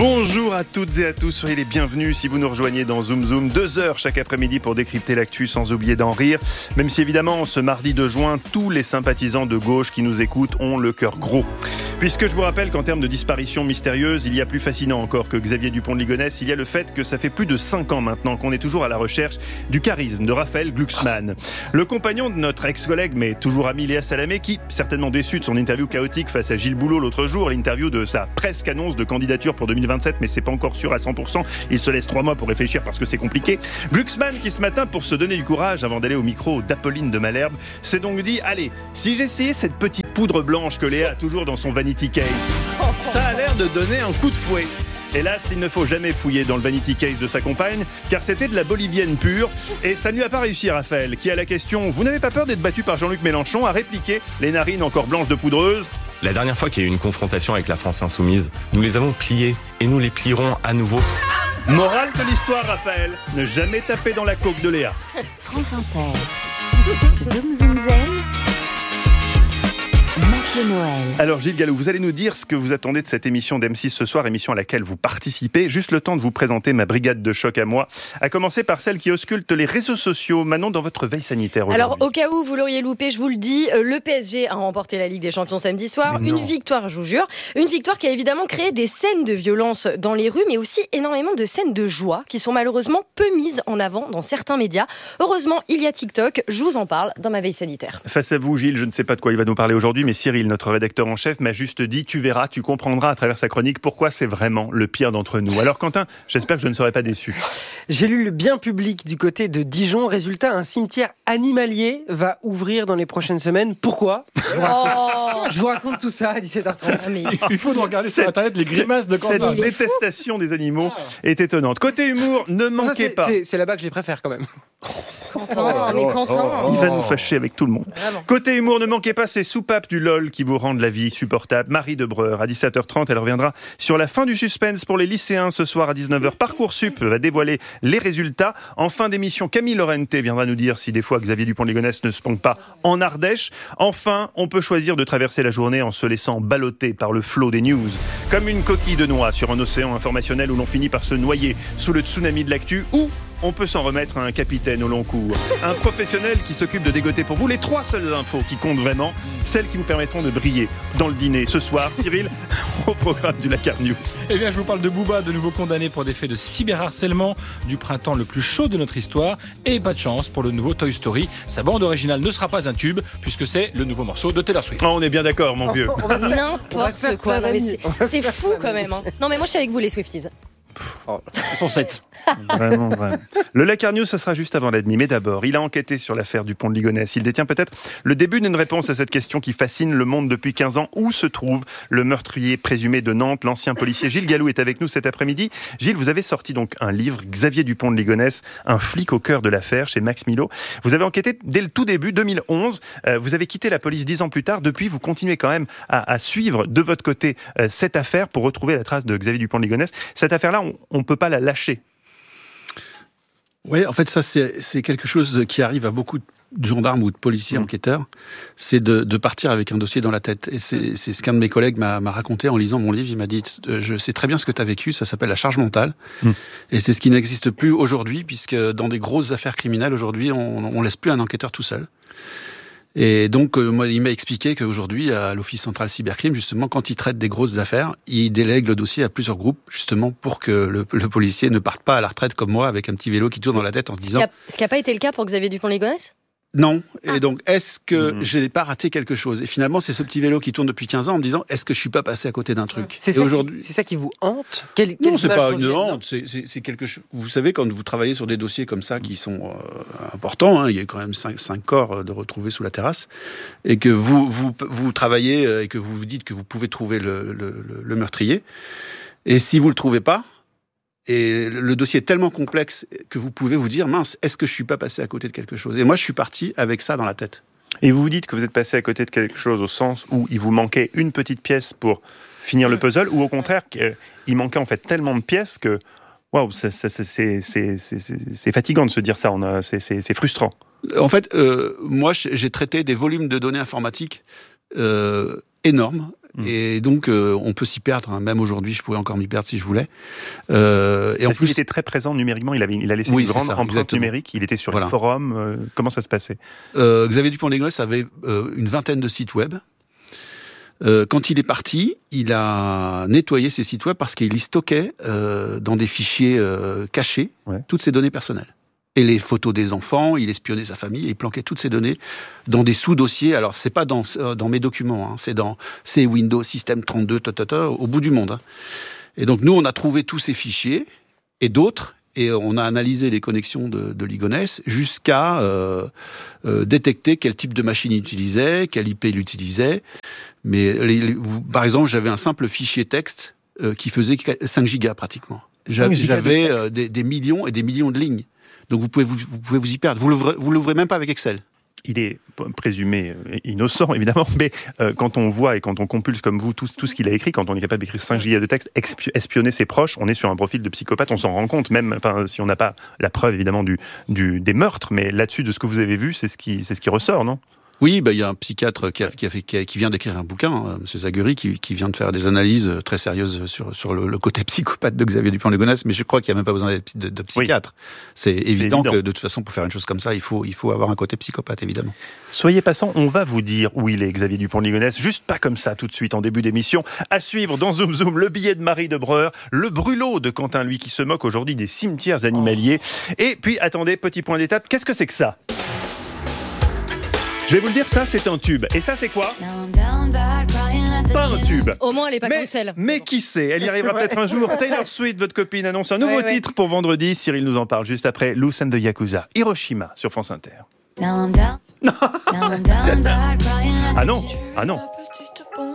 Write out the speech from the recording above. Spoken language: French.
Bonjour à toutes et à tous, soyez les bienvenus si vous nous rejoignez dans Zoom Zoom, 2 heures chaque après-midi pour décrypter l'actu sans oublier d'en rire. Même si évidemment, ce mardi 2 juin, tous les sympathisants de gauche qui nous écoutent ont le cœur gros. Puisque je vous rappelle qu'en termes de disparition mystérieuse, il y a plus fascinant encore que Xavier Dupont de Ligonnès, il y a le fait que ça fait plus de 5 ans maintenant qu'on est toujours à la recherche du charisme de Raphaël Glucksmann. Le compagnon de notre ex-collègue, mais toujours ami Léa Salamé, qui, certainement déçu de son interview chaotique face à Gilles Boulot l'autre jour, l'interview de sa presque annonce de candidature pour 2027, mais c'est pas encore sûr à 100%, il se laisse 3 mois pour réfléchir parce que c'est compliqué. Glucksmann qui ce matin, pour se donner du courage avant d'aller au micro d'Apolline de Malherbe, s'est donc dit, allez, si j'essayais cette petite poudre blanche que Léa a toujours dans son vanity case, ça a l'air de donner un coup de fouet. Hélas, il ne faut jamais fouiller dans le vanity case de sa compagne, car c'était de la bolivienne pure, et ça ne lui a pas réussi à Raphaël, qui à la question « Vous n'avez pas peur d'être battu par Jean-Luc Mélenchon ?» a répliqué, les narines encore blanches de poudreuse. La dernière fois qu'il y a eu une confrontation avec la France insoumise, nous les avons pliés et nous les plierons à nouveau. Morale de l'histoire, Raphaël, ne jamais taper dans la coque de Léa. France Inter. Zoom Zoom Zen. Mathieu Noël. Alors Gilles Gallou, vous allez nous dire ce que vous attendez de cette émission d'M6 ce soir, émission à laquelle vous participez. Juste le temps de vous présenter ma brigade de choc à moi, à commencer par celle qui ausculte les réseaux sociaux. Manon, dans votre veille sanitaire aujourd'hui. Alors au cas où vous l'auriez loupé, je vous le dis, le PSG a remporté la Ligue des Champions samedi soir. Une victoire, je vous jure. Une victoire qui a évidemment créé des scènes de violence dans les rues, mais aussi énormément de scènes de joie qui sont malheureusement peu mises en avant dans certains médias. Heureusement, il y a TikTok, je vous en parle dans ma veille sanitaire. Face à vous Gilles, je ne sais pas de quoi il va nous parler aujourd'hui, mais Cyril, notre rédacteur en chef, m'a juste dit, tu verras, tu comprendras à travers sa chronique pourquoi c'est vraiment le pire d'entre nous. Alors Quentin, j'espère que je ne serai pas déçu. J'ai lu le bien public du côté de Dijon. Résultat, un cimetière animalier va ouvrir dans les prochaines semaines. Pourquoi ? Je vous raconte tout ça à 17h30. Il faut regarder sur Internet les grimaces de Quentin. Cette détestation des animaux est étonnante. Côté humour, ne manquez pas. C'est là-bas que je les préfère quand même. Quentin. Il va nous fâcher avec tout le monde. Vraiment. Côté humour, ne manquez pas ces soupapes du LOL qui vous rendent la vie supportable. Marie Debreur, à 17h30, elle reviendra sur la fin du suspense pour les lycéens ce soir à 19h. Parcoursup va dévoiler les résultats. En fin d'émission, Camille Lorente viendra nous dire si des fois Xavier Dupont de Ligonnès ne se ponque pas en Ardèche. Enfin, on peut choisir de traverser la journée en se laissant balloter par le flot des news. Comme une coquille de noix sur un océan informationnel où l'on finit par se noyer sous le tsunami de l'actu, ou on peut s'en remettre à un capitaine au long cours. Un professionnel qui s'occupe de dégoter pour vous les 3 seules infos qui comptent vraiment, celles qui vous permettront de briller dans le dîner ce soir. Cyril, au programme du Lakar News. Eh bien, je vous parle de Booba, de nouveau condamné pour des faits de cyberharcèlement, du printemps le plus chaud de notre histoire, et pas de chance pour le nouveau Toy Story. Sa bande originale ne sera pas un tube, puisque c'est le nouveau morceau de Taylor Swift. Oh, on est bien d'accord, mon vieux. N'importe quoi. Non, mais c'est fou quand même. Hein. Non mais moi je suis avec vous les Swifties. C'est son 7. Vraiment. Le Lakar News, ça sera juste avant la demi. Mais d'abord, il a enquêté sur l'affaire Dupont de Ligonnès. Il détient peut-être le début d'une réponse à cette question qui fascine le monde depuis 15 ans. Où se trouve le meurtrier présumé de Nantes? L'ancien policier Gilles Gallou est avec nous cet après-midi. Gilles, vous avez sorti donc un livre, Xavier Dupont de Ligonnès, un flic au cœur de l'affaire, chez Max Milo. Vous avez enquêté dès le tout début, 2011. Vous avez quitté la police 10 ans plus tard. Depuis, vous continuez quand même à suivre de votre côté cette affaire pour retrouver la trace de Xavier Dupont de Ligonnès. Cette affaire-là, on ne peut pas la lâcher. Oui, en fait, ça, c'est quelque chose qui arrive à beaucoup de gendarmes ou de policiers enquêteurs, c'est de partir avec un dossier dans la tête. Et c'est ce qu'un de mes collègues m'a raconté en lisant mon livre. Il m'a dit, je sais très bien ce que tu as vécu, ça s'appelle la charge mentale. Et c'est ce qui n'existe plus aujourd'hui, puisque dans des grosses affaires criminelles, aujourd'hui, on laisse plus un enquêteur tout seul. Et donc, moi, il m'a expliqué qu'aujourd'hui, à l'Office central cybercrime, justement, quand il traite des grosses affaires, il délègue le dossier à plusieurs groupes, justement, pour que le policier ne parte pas à la retraite comme moi, avec un petit vélo qui tourne dans la tête en se disant... Ce qui n'a pas été le cas pour Xavier Dupont de Ligonnès ? Non. Et donc, est-ce que je n'ai pas raté quelque chose? Et finalement, c'est ce petit vélo qui tourne depuis 15 ans en me disant, est-ce que je suis pas passé à côté d'un truc? C'est ça qui vous hante? Non, c'est pas une honte. C'est quelque chose. Vous savez, quand vous travaillez sur des dossiers comme ça qui sont importants, hein, il y a quand même 5 corps de retrouvés sous la terrasse, et que vous travaillez et que vous vous dites que vous pouvez trouver le meurtrier. Et si vous le trouvez pas, et le dossier est tellement complexe que vous pouvez vous dire, mince, est-ce que je suis pas passé à côté de quelque chose? Et moi, je suis parti avec ça dans la tête. Et vous vous dites que vous êtes passé à côté de quelque chose au sens où il vous manquait une petite pièce pour finir le puzzle, ou au contraire, il manquait en fait tellement de pièces que, waouh, c'est fatigant de se dire ça, c'est frustrant. En fait, moi, j'ai traité des volumes de données informatiques énormes, Et donc, on peut s'y perdre. Hein. Même aujourd'hui, je pourrais encore m'y perdre si je voulais. Et en plus, il était très présent numériquement. Il a laissé une grande empreinte numérique. Il était sur les forums. Comment ça se passait? Xavier Dupont-Ligonnès avait une vingtaine de sites web. Quand il est parti, il a nettoyé ses sites web parce qu'il y stockait dans des fichiers cachés toutes ses données personnelles. Et les photos des enfants, il espionnait sa famille, et il planquait toutes ces données dans des sous-dossiers. Alors, c'est pas dans mes documents, hein, c'est dans Windows, Système 32, au bout du monde. Hein. Et donc, nous, on a trouvé tous ces fichiers, et d'autres, et on a analysé les connexions de Ligonnès jusqu'à détecter quel type de machine il utilisait, quel IP il utilisait. Mais, par exemple, j'avais un simple fichier texte qui faisait 5 gigas pratiquement. J'avais des millions et des millions de lignes. Donc vous pouvez vous y perdre. Vous l'ouvrez même pas avec Excel. Il est présumé innocent, évidemment, mais quand on voit et quand on compulse comme vous tout ce qu'il a écrit, quand on est capable d'écrire 5 gigas de texte, espionner ses proches, on est sur un profil de psychopathe, on s'en rend compte, même si on n'a pas la preuve, évidemment, des meurtres, mais là-dessus, de ce que vous avez vu, c'est ce qui ressort, non ? Oui, il y a un psychiatre qui vient d'écrire un bouquin, M. Zaguri, qui vient de faire des analyses très sérieuses sur le côté psychopathe de Xavier Dupont-Ligonnès, mais je crois qu'il n'y a même pas besoin de psychiatre. Oui. C'est évident que de toute façon, pour faire une chose comme ça, il faut avoir un côté psychopathe, évidemment. Soyez patient, on va vous dire où il est, Xavier Dupont-Ligonnès, juste pas comme ça tout de suite en début d'émission. À suivre dans Zoom Zoom, le billet de Marie de Breur, le brûlot de Quentin, lui, qui se moque aujourd'hui des cimetières animaliers. Et puis, attendez, petit point d'étape, qu'est-ce que c'est que ça ? Je vais vous le dire, ça c'est un tube. Et ça c'est quoi ? Pas un tube. Au moins elle est pas comme celle. Mais qui sait ? Elle y arrivera peut-être un jour. Taylor Swift, votre copine, annonce un nouveau titre pour vendredi. Cyril nous en parle juste après. Loose and the Yakuza. Hiroshima sur France Inter. Ah non.